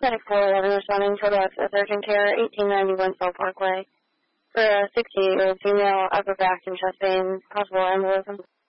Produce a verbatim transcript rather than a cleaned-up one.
ninety-four eleven responding total access urgent care, eighteen ninety-one South Parkway. For a sixty-eight-year-old female, upper back and chest pain, possible embolism.